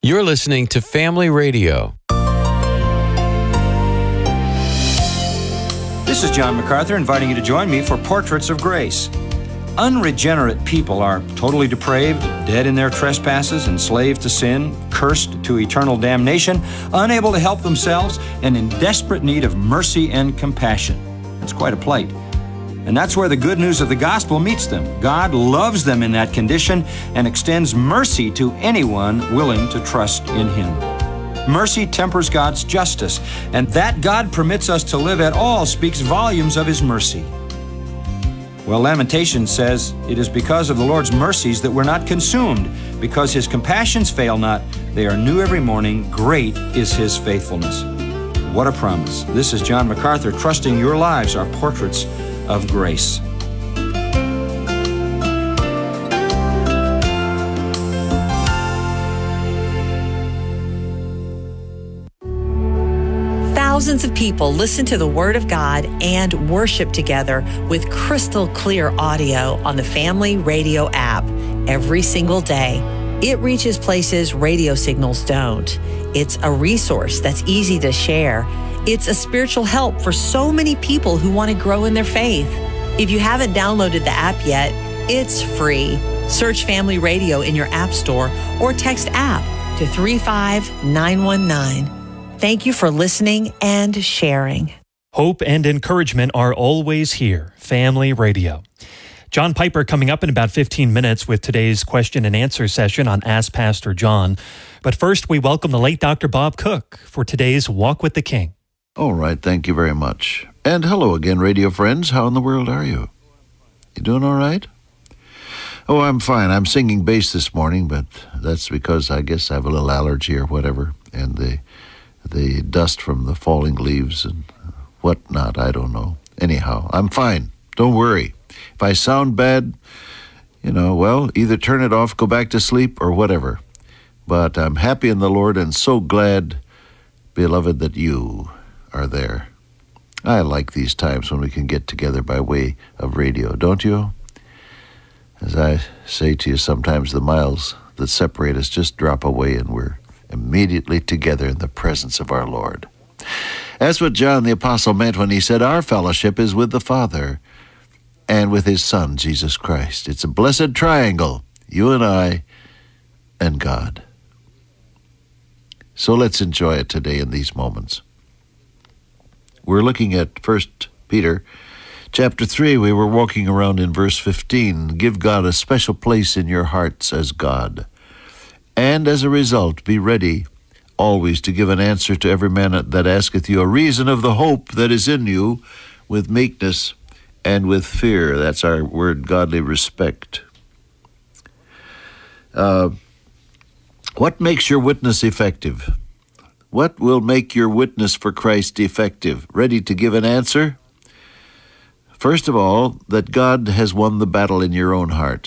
You're listening to Family Radio. This is John MacArthur inviting you to join me for Portraits of Grace. Unregenerate people are totally depraved, dead in their trespasses, enslaved to sin, cursed to eternal damnation, unable to help themselves, and in desperate need of mercy and compassion. It's quite a plight. And that's where the good news of the gospel meets them. God loves them in that condition and extends mercy to anyone willing to trust in Him. Mercy tempers God's justice, and that God permits us to live at all speaks volumes of His mercy. Well, Lamentations says, "It is because of the Lord's mercies that we're not consumed, because His compassions fail not. They are new every morning. Great is His faithfulness." What a promise. This is John MacArthur trusting your lives are portraits of grace. Thousands of people listen to the Word of God and worship together with crystal clear audio on the Family Radio app every single day. It reaches places radio signals don't. It's a resource that's easy to share. It's a spiritual help for so many people who want to grow in their faith. If you haven't downloaded the app yet, it's free. Search Family Radio in your app store or text app to 35919. Thank you for listening and sharing. Hope and encouragement are always here. Family Radio. John Piper coming up in about 15 minutes with today's question and answer session on Ask Pastor John. But first, we welcome the late Dr. Bob Cook for today's Walk with the King. All right, thank you very much. And hello again, radio friends. How in the world are you? You doing all right? Oh, I'm fine. I'm singing bass this morning, but that's because I guess I have a little allergy or whatever, and the dust from the falling leaves and whatnot, I don't know. Anyhow, I'm fine. Don't worry. If I sound bad, well, either turn it off, go back to sleep, or whatever. But I'm happy in the Lord and so glad, beloved, that you are there. I like these times when we can get together by way of radio, don't you? As I say to you, sometimes the miles that separate us just drop away and we're immediately together in the presence of our Lord. That's what John the Apostle meant when he said our fellowship is with the Father and with His Son, Jesus Christ. It's a blessed triangle, you and I and God. So let's enjoy it today in these moments. We're looking at 1 Peter chapter 3. We were walking around in verse 15. Give God a special place in your hearts as God. And as a result, be ready always to give an answer to every man that asketh you a reason of the hope that is in you with meekness and with fear. That's our word, godly respect. What makes your witness effective? What will make your witness for Christ effective? Ready to give an answer? First of all, that God has won the battle in your own heart.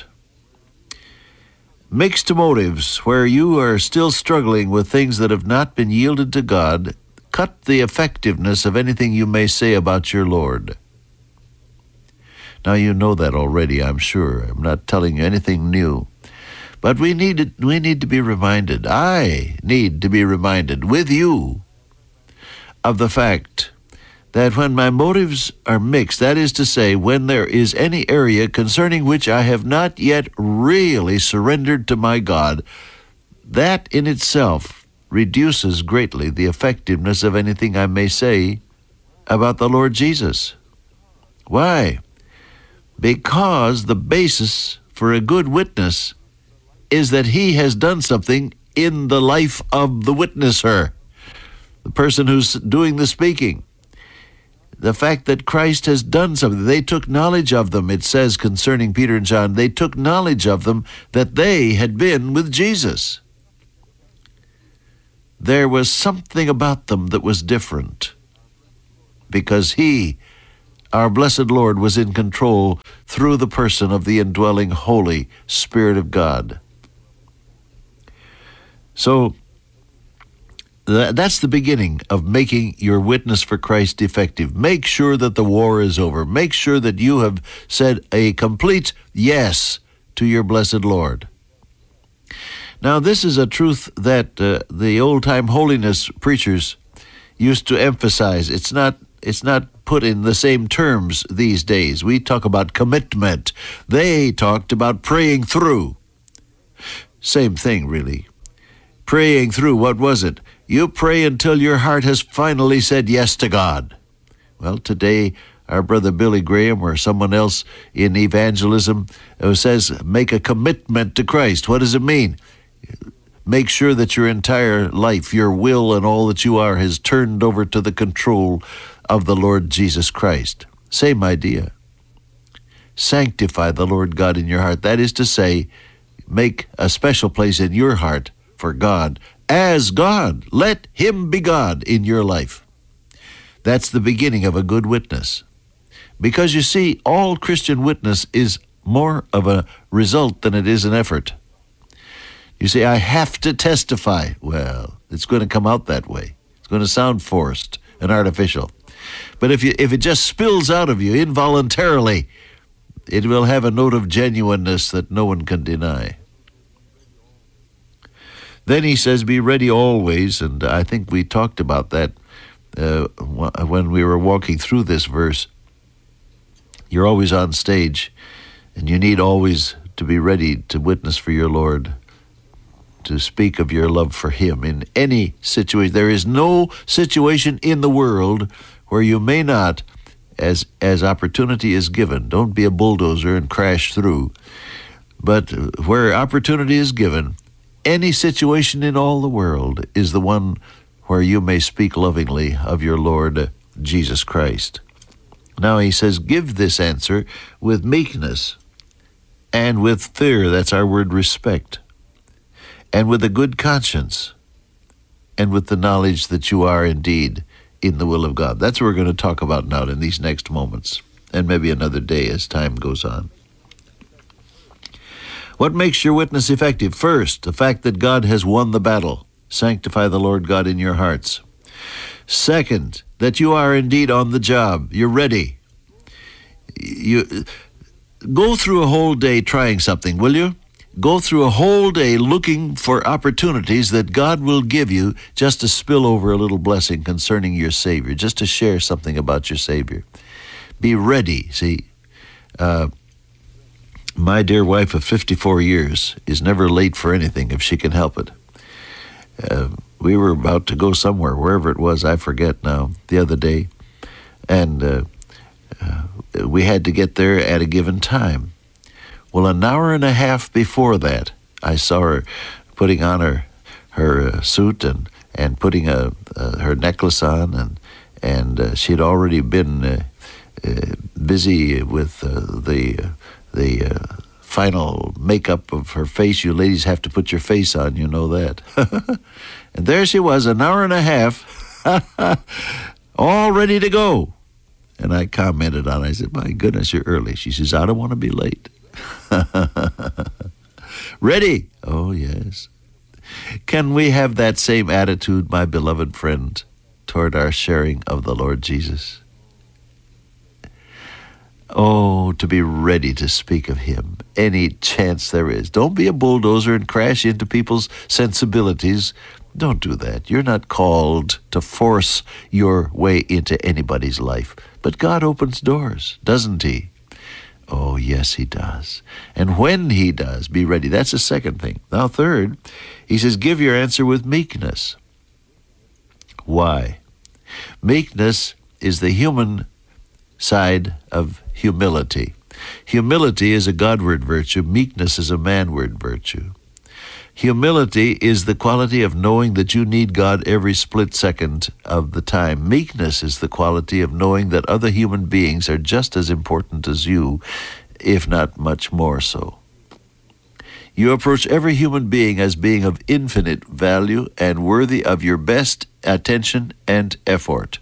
Mixed motives, where you are still struggling with things that have not been yielded to God, cut the effectiveness of anything you may say about your Lord. Now you know that already, I'm sure. I'm not telling you anything new. But we need to be reminded, I need to be reminded with you of the fact that when my motives are mixed, that is to say, when there is any area concerning which I have not yet really surrendered to my God, that in itself reduces greatly the effectiveness of anything I may say about the Lord Jesus. Why? Because the basis for a good witness is that He has done something in the life of the witnesser, the person who's doing the speaking. The fact that Christ has done something, they took knowledge of them, it says concerning Peter and John, they took knowledge of them that they had been with Jesus. There was something about them that was different because He, our blessed Lord, was in control through the person of the indwelling Holy Spirit of God. So, that's the beginning of making your witness for Christ effective. Make sure that the war is over. Make sure that you have said a complete yes to your blessed Lord. Now, this is a truth that the old-time holiness preachers used to emphasize. It's not put in the same terms these days. We talk about commitment. They talked about praying through. Same thing, really. Praying through, what was it? You pray until your heart has finally said yes to God. Well, today, our brother Billy Graham or someone else in evangelism says, make a commitment to Christ. What does it mean? Make sure that your entire life, your will, and all that you are is turned over to the control of the Lord Jesus Christ. Same idea. Sanctify the Lord God in your heart. That is to say, make a special place in your heart for God as God. Let Him be God in your life. That's the beginning of a good witness. Because you see, all Christian witness is more of a result than it is an effort. You say, I have to testify. Well, it's going to come out that way. It's going to sound forced and artificial. But if it just spills out of you involuntarily, it will have a note of genuineness that no one can deny. Then he says, be ready always, and I think we talked about that when we were walking through this verse. You're always on stage, and you need always to be ready to witness for your Lord, to speak of your love for Him in any situation. There is no situation in the world where you may not, as opportunity is given, don't be a bulldozer and crash through, but where opportunity is given, any situation in all the world is the one where you may speak lovingly of your Lord Jesus Christ. Now he says, give this answer with meekness and with fear. That's our word, respect. And with a good conscience, and with the knowledge that you are indeed in the will of God. That's what we're going to talk about now in these next moments, and maybe another day as time goes on. What makes your witness effective? First, the fact that God has won the battle. Sanctify the Lord God in your hearts. Second, that you are indeed on the job. You're ready. You go through a whole day trying something, will you? Go through a whole day looking for opportunities that God will give you just to spill over a little blessing concerning your Savior, just to share something about your Savior. Be ready. See, my dear wife of 54 years is never late for anything if she can help it. We were about to go somewhere, wherever it was, I forget now, the other day, and we had to get there at a given time. Well, an hour and a half before that, I saw her putting on her suit and putting her necklace on, and she had already been busy with the final makeup of her face. You ladies have to put your face on, you know that. And there she was, an hour and a half, all ready to go. And I commented on it. I said, my goodness, you're early. She says, I don't want to be late. Ready? Oh, yes. Can we have that same attitude, my beloved friend, toward our sharing of the Lord Jesus? Oh, to be ready to speak of Him any chance there is. Don't be a bulldozer and crash into people's sensibilities. Don't do that. You're not called to force your way into anybody's life. But God opens doors, doesn't He? Oh, yes, He does. And when He does, be ready. That's the second thing. Now, third, He says, give your answer with meekness. Why? Meekness is the human side of humility. Humility is a Godward virtue. Meekness is a manward virtue. Humility is the quality of knowing that you need God every split second of the time. Meekness is the quality of knowing that other human beings are just as important as you, if not much more so. You approach every human being as being of infinite value and worthy of your best attention and effort.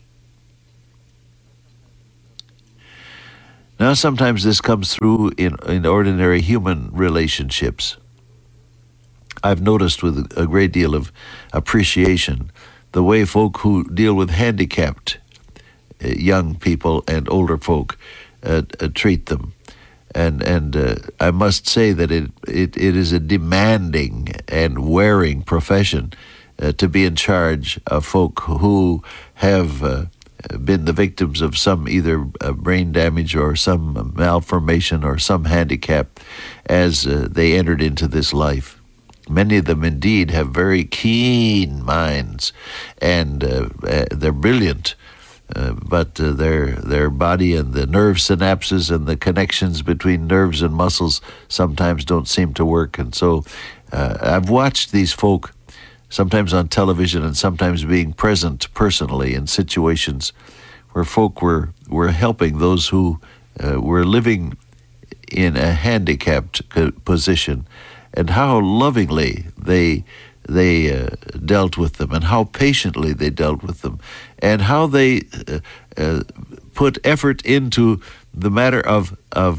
Now, sometimes this comes through in ordinary human relationships. I've noticed with a great deal of appreciation the way folk who deal with handicapped young people and older folk treat them. And I must say that it is a demanding and wearing profession to be in charge of folk who have been the victims of some either brain damage or some malformation or some handicap as they entered into this life. Many of them indeed have very keen minds, and they're brilliant, but their body and the nerve synapses and the connections between nerves and muscles sometimes don't seem to work. And so I've watched these folk sometimes on television and sometimes being present personally in situations where folk were helping those who were living in a handicapped position, and how lovingly they dealt with them, and how patiently they dealt with them, and how they put effort into the matter of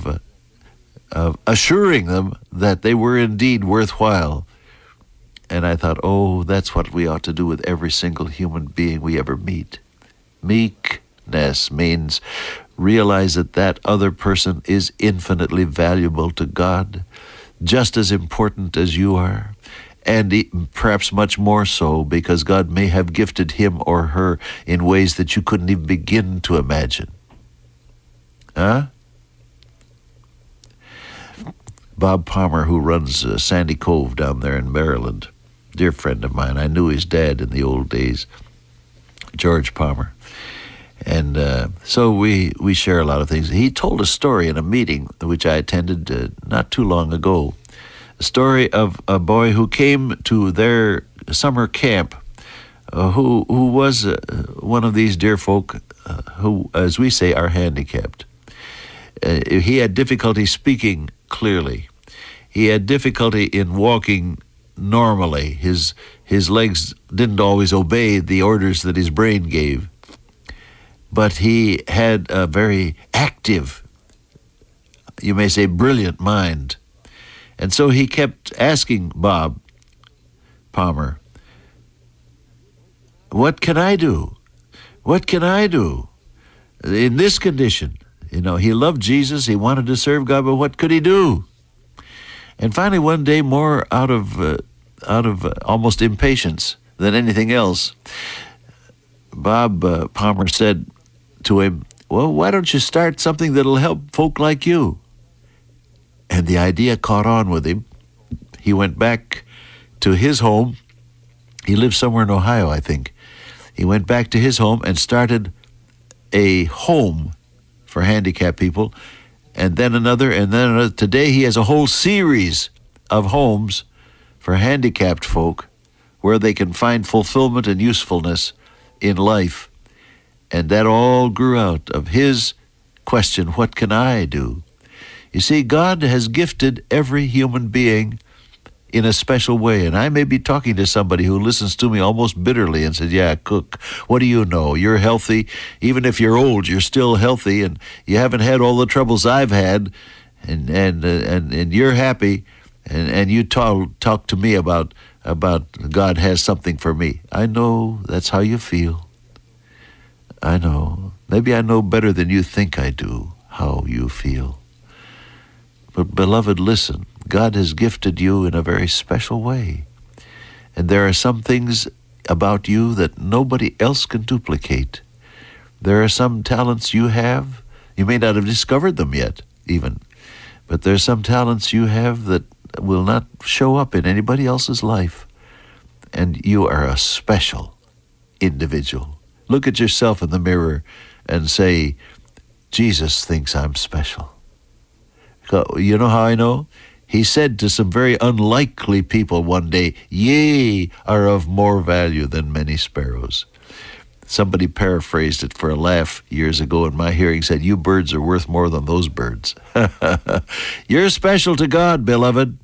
assuring them that they were indeed worthwhile. And I thought, oh, that's what we ought to do with every single human being we ever meet. Meekness means realize that other person is infinitely valuable to God, just as important as you are, and perhaps much more so, because God may have gifted him or her in ways that you couldn't even begin to imagine. Huh? Bob Palmer, who runs Sandy Cove down there in Maryland, dear friend of mine. I knew his dad in the old days, George Palmer. And so we share a lot of things. He told a story in a meeting which I attended not too long ago, a story of a boy who came to their summer camp, who was one of these dear folk who, as we say, are handicapped. He had difficulty speaking clearly. He had difficulty in walking normally. His legs didn't always obey the orders that his brain gave. But he had a very active, you may say brilliant mind. And so he kept asking Bob Palmer, what can I do? What can I do in this condition? You know, he loved Jesus, he wanted to serve God, but what could he do? And finally one day, more out of almost impatience than anything else, Bob Palmer said to him, well, why don't you start something that'll help folk like you? And the idea caught on with him. He went back to his home. He lived somewhere in Ohio, I think. He went back to his home and started a home for handicapped people, and then another, and then another. Today he has a whole series of homes for handicapped folk where they can find fulfillment and usefulness in life. And that all grew out of his question, what can I do? You see, God has gifted every human being in a special way. And I may be talking to somebody who listens to me almost bitterly and says, yeah, Cook, what do you know? You're healthy. Even if you're old, you're still healthy, and you haven't had all the troubles I've had, and you're happy, and you talk to me about God has something for me. I know that's how you feel. I know. Maybe I know better than you think I do how you feel. But beloved, listen, God has gifted you in a very special way. And there are some things about you that nobody else can duplicate. There are some talents you have. You may not have discovered them yet, even. But there are some talents you have that will not show up in anybody else's life. And you are a special individual. Look at yourself in the mirror and say, Jesus thinks I'm special. You know how I know? He said to some very unlikely people one day, ye are of more value than many sparrows. Somebody paraphrased it for a laugh years ago in my hearing, said, you birds are worth more than those birds. You're special to God, beloved.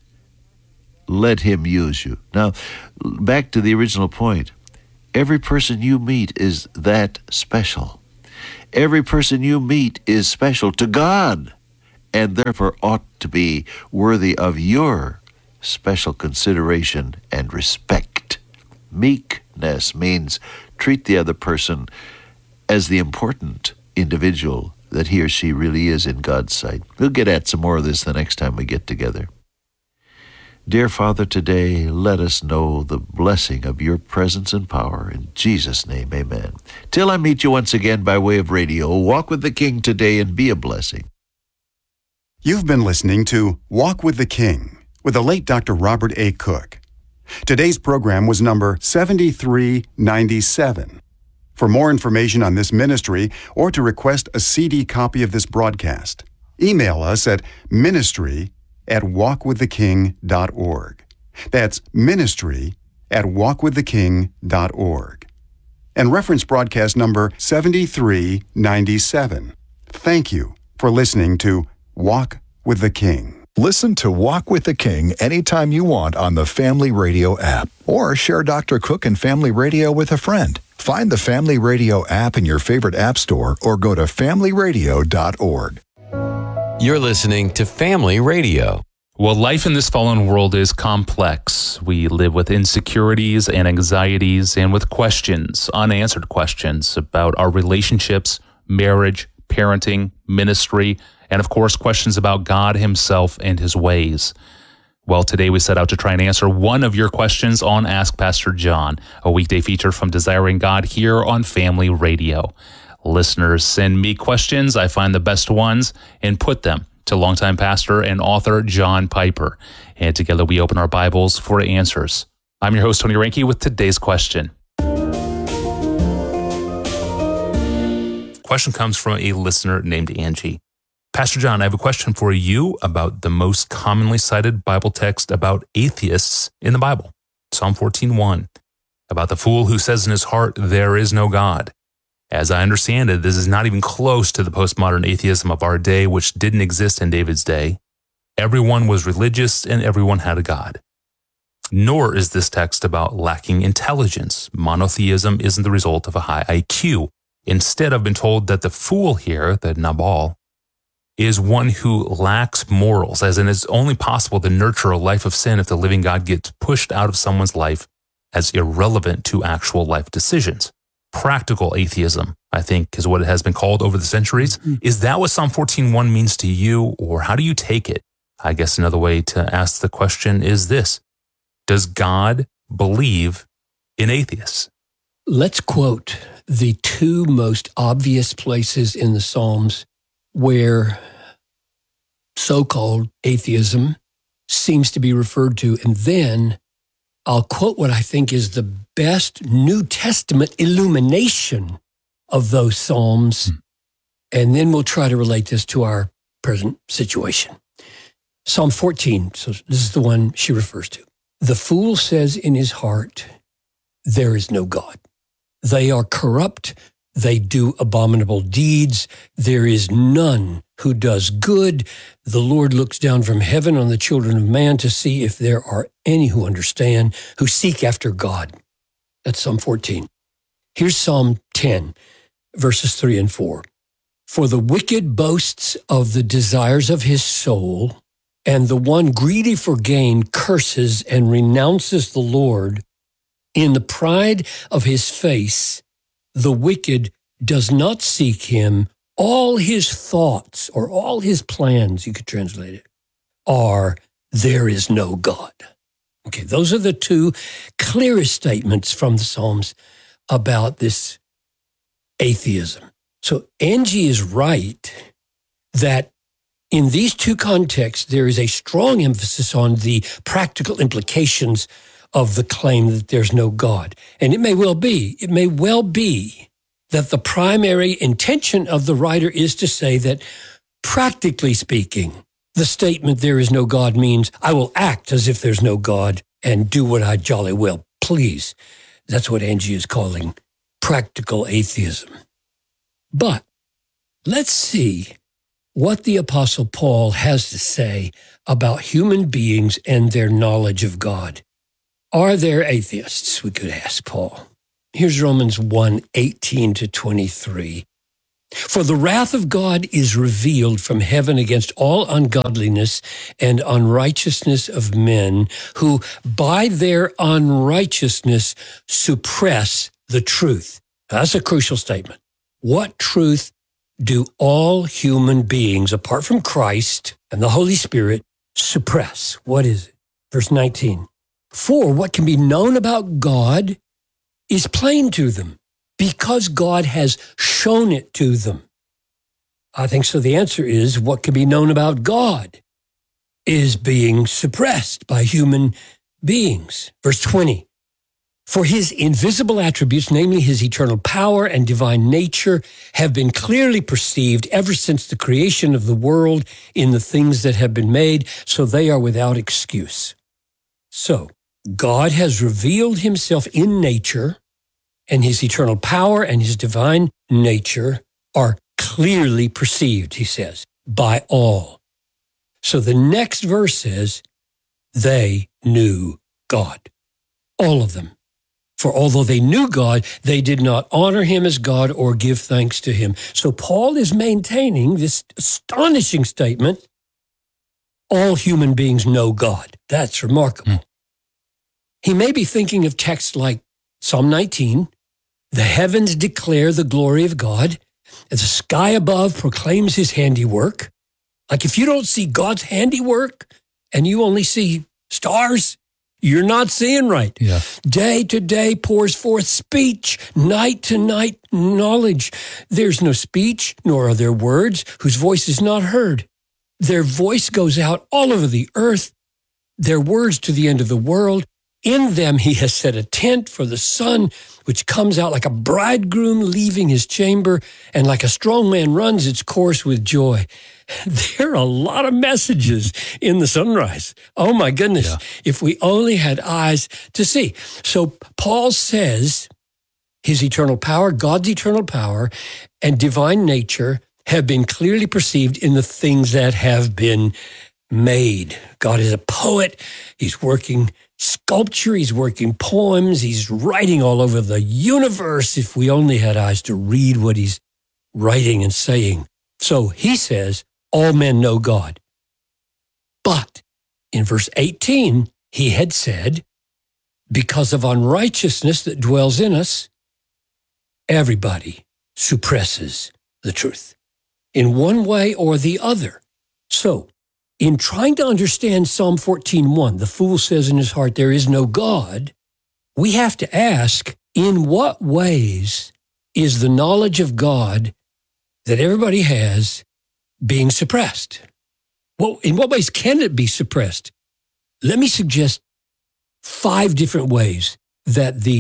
Let him use you. Now, back to the original point. Every person you meet is that special. Every person you meet is special to God, and therefore ought to be worthy of your special consideration and respect. Meekness means treat the other person as the important individual that he or she really is in God's sight. We'll get at some more of this the next time we get together. Dear Father, today let us know the blessing of your presence and power. In Jesus' name, amen. Till I meet you once again by way of radio, walk with the King today and be a blessing. You've been listening to Walk with the King with the late Dr. Robert A. Cook. Today's program was number 7397. For more information on this ministry or to request a CD copy of this broadcast, email us at ministry@walkwiththeking.org. That's ministry@walkwiththeking.org. And reference broadcast number 7397. Thank you for listening to Walk with the King. Listen to Walk with the King anytime you want on the Family Radio app, or share Dr. Cook and Family Radio with a friend. Find the Family Radio app in your favorite app store or go to familyradio.org. You're listening to Family Radio. Well, life in this fallen world is complex. We live with insecurities and anxieties and with questions, unanswered questions about our relationships, marriage, parenting, ministry, and of course, questions about God himself and his ways. Well, today we set out to try and answer one of your questions on Ask Pastor John, a weekday feature from Desiring God here on Family Radio. Listeners send me questions. I find the best ones and put them to longtime pastor and author John Piper. And together we open our Bibles for answers. I'm your host, Tony Reinke, with today's question. Question comes from a listener named Angie. Pastor John, I have a question for you about the most commonly cited Bible text about atheists in the Bible. Psalm 14:1, about the fool who says in his heart, there is no God. As I understand it, this is not even close to the postmodern atheism of our day, which didn't exist in David's day. Everyone was religious and everyone had a God. Nor is this text about lacking intelligence. Monotheism isn't the result of a high IQ. Instead, I've been told that the fool here, the Nabal, is one who lacks morals, as in it's only possible to nurture a life of sin if the living God gets pushed out of someone's life as irrelevant to actual life decisions. Practical atheism, I think, is what it has been called over the centuries. Is that what Psalm 14:1 means to you, or how do you take it? I guess another way to ask the question is this: does God believe in atheists? Let's quote the two most obvious places in the Psalms where so-called atheism seems to be referred to, and then I'll quote what I think is the best New Testament illumination of those Psalms, and then we'll try to relate this to our present situation. Psalm 14, so this is the one she refers to. The fool says in his heart, there is no God. They are corrupt. They do abominable deeds. There is none who does good. The Lord looks down from heaven on the children of man to see if there are any who understand, who seek after God. That's Psalm 14. Here's Psalm 10, verses 3 and 4. For the wicked boasts of the desires of his soul, and the one greedy for gain curses and renounces the Lord. In the pride of his face, the wicked does not seek him. All his thoughts, or all his plans, you could translate it, are, there is no God. Okay, those are the two clearest statements from the Psalms about this atheism. So Angie is right that in these two contexts, there is a strong emphasis on the practical implications of the claim that there's no God. And it may well be that the primary intention of the writer is to say that, practically speaking, the statement there is no God means I will act as if there's no God and do what I jolly well please. That's what Angie is calling practical atheism. But let's see what the Apostle Paul has to say about human beings and their knowledge of God. Are there atheists? We could ask Paul. Here's Romans 1:18-23. For the wrath of God is revealed from heaven against all ungodliness and unrighteousness of men who by their unrighteousness suppress the truth. That's a crucial statement. What truth do all human beings, apart from Christ and the Holy Spirit, suppress? What is it? Verse 19. For what can be known about God is plain to them, because God has shown it to them. I think so. The answer is what can be known about God is being suppressed by human beings. Verse 20. For his invisible attributes, namely his eternal power and divine nature, have been clearly perceived ever since the creation of the world in the things that have been made, so they are without excuse. So, God has revealed himself in nature, and his eternal power and his divine nature are clearly perceived, he says, by all. So the next verse says, they knew God, all of them. For although they knew God, they did not honor him as God or give thanks to him. So Paul is maintaining this astonishing statement, all human beings know God. That's remarkable. He may be thinking of texts like Psalm 19, the heavens declare the glory of God, and the sky above proclaims his handiwork. Like if you don't see God's handiwork and you only see stars, you're not seeing right. Yeah. Day to day pours forth speech, night to night knowledge. There's no speech, nor are there words whose voice is not heard. Their voice goes out all over the earth, their words to the end of the world. In them he has set a tent for the sun, which comes out like a bridegroom leaving his chamber, and like a strong man runs its course with joy. There are a lot of messages in the sunrise. Oh my goodness, yeah. If we only had eyes to see. So Paul says his eternal power, God's eternal power, and divine nature have been clearly perceived in the things that have been made. God is a poet. He's working sculpture, he's working poems, he's writing all over the universe. If we only had eyes to read what he's writing and saying. So he says, all men know God. But in verse 18, he had said, because of unrighteousness that dwells in us, everybody suppresses the truth in one way or the other. So, in trying to understand Psalm 14:1, the fool says in his heart, there is no God, we have to ask, in what ways is the knowledge of God that everybody has being suppressed? Well, in what ways can it be suppressed? Let me suggest 5 different ways that the